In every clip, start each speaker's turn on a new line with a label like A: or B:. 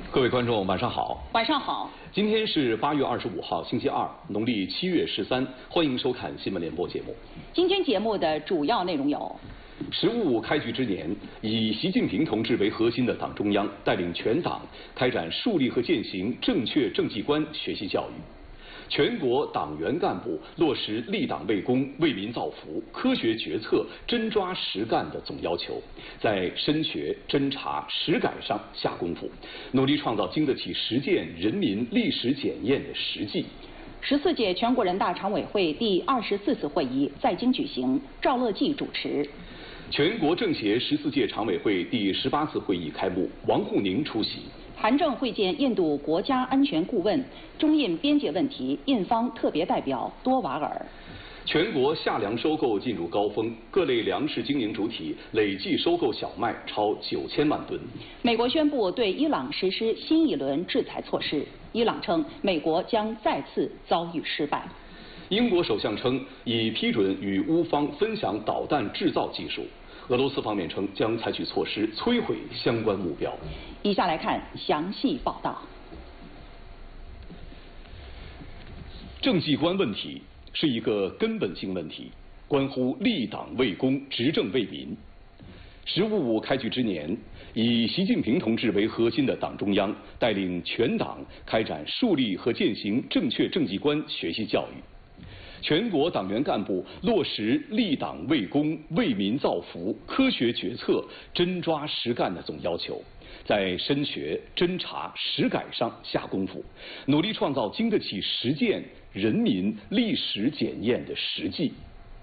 A: 各位观众，晚上好。
B: 晚上好。
A: 今天是8月25号，星期二，农历7月13，欢迎收看新闻联播节目。
B: 今天节目的主要内容有
A: ：15开局之年，以习近平同志为核心的党中央带领全党开展树立和践行正确政绩观学习教育。全国党员干部落实立党为公、为民造福、科学决策、真抓实干的总要求，在深学、侦查、实改上下功夫，努力创造经得起实践人民历史检验的实际。
B: 14届全国人大常委会第24次会议在京举行，赵乐际主持。
A: 全国政协14届常委会第18次会议开幕，王沪宁出席。
B: 韩正会见印度国家安全顾问，中印边界问题印方特别代表多瓦尔。
A: 全国夏粮收购进入高峰，各类粮食经营主体累计收购小麦超9000万吨。
B: 美国宣布对伊朗实施新一轮制裁措施，伊朗称美国将再次遭遇失败。
A: 英国首相称已批准与乌方分享导弹制造技术。俄罗斯方面称将采取措施摧毁相关目标。
B: 以下来看详细报道。
A: 政绩观问题是一个根本性问题，关乎立党为公、执政为民。15开局之年，以习近平同志为核心的党中央带领全党开展树立和践行正确政绩观学习教育。全国党员干部落实立党为公、为民造福、科学决策、真抓实干的总要求，在深学、侦查、实改上下功夫，努力创造经得起实践人民历史检验的实际。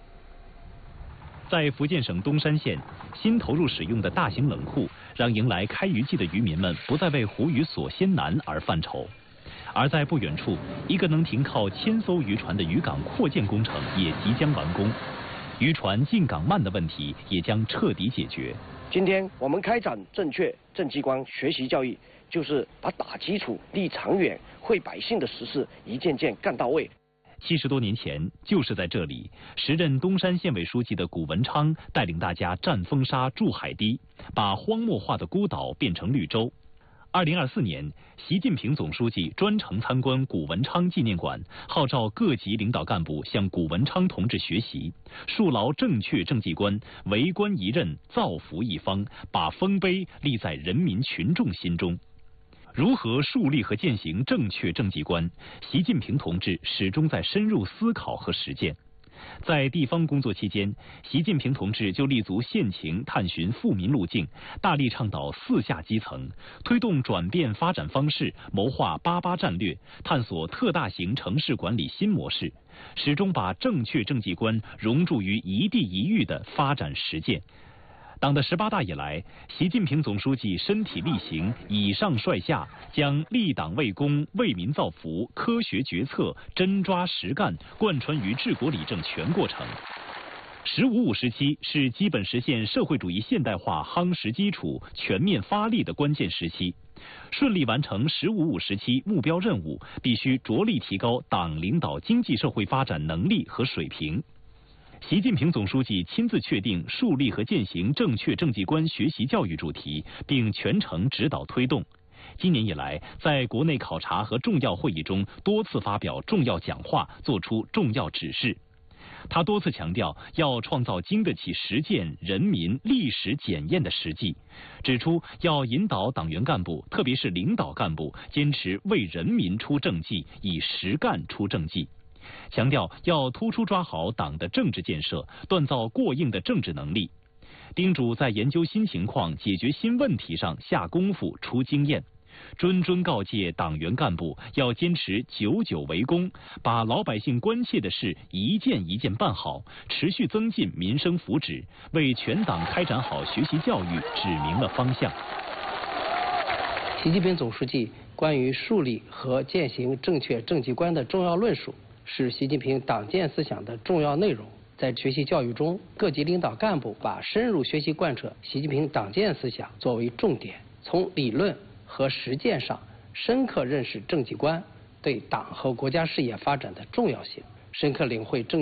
C: 在福建省东山县，新投入使用的大型冷库，让迎来开渔季的渔民们不再为湖鱼所鲜难而犯愁。而在不远处，一个能停靠1000艘渔船的渔港扩建工程也即将完工，渔船进港慢的问题也将彻底解决。
D: 今天我们开展正确政绩观学习教育，就是把打基础、立长远、惠百姓的实事一件件干到位。
C: 70多年前，就是在这里，时任东山县委书记的谷文昌带领大家战风沙、筑海堤，把荒漠化的孤岛变成绿洲。2024年，习近平总书记专程参观谷文昌纪念馆，号召各级领导干部向谷文昌同志学习，树牢正确政绩观，为官一任，造福一方，把丰碑立在人民群众心中。如何树立和践行正确政绩观，习近平同志始终在深入思考和实践。在地方工作期间，习近平同志就立足现情，探寻富民路径，大力倡导4下基层，推动转变发展方式，谋划88战略，探索特大型城市管理新模式，始终把正确政绩观融入于一地一域的发展实践。党的18大以来，习近平总书记身体力行，以上率下，将立党为公、为民造福、科学决策、真抓实干贯穿于治国理政全过程。15-5时期是基本实现社会主义现代化夯实基础、全面发力的关键时期。顺利完成15-5时期目标任务，必须着力提高党领导经济社会发展能力和水平。习近平总书记亲自确定树立和践行正确政绩观学习教育主题，并全程指导推动。今年以来，在国内考察和重要会议中多次发表重要讲话，作出重要指示。他多次强调要创造经得起实践人民历史检验的实际，指出要引导党员干部，特别是领导干部，坚持为人民出政绩，以实干出政绩。强调要突出抓好党的政治建设，锻造过硬的政治能力，叮嘱在研究新情况、解决新问题上下功夫、出经验，谆谆告诫党员干部要坚持久久为公，把老百姓关切的事一件一件办好，持续增进民生福祉，为全党开展好学习教育指明了方向。
E: 习近平总书记关于树立和践行正确政绩观的重要论述，是习近平党建思想的重要内容。在学习教育中，各级领导干部把深入学习贯彻习近平党建思想作为重点，从理论和实践上深刻认识政绩观对党和国家事业发展的重要性，深刻领会政